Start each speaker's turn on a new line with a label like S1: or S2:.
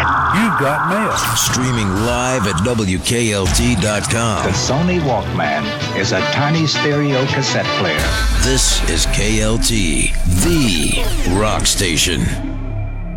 S1: You've got mail.
S2: Streaming live at WKLT.com.
S3: The Sony Walkman is a tiny stereo cassette player.
S2: This is KLT, the rock station.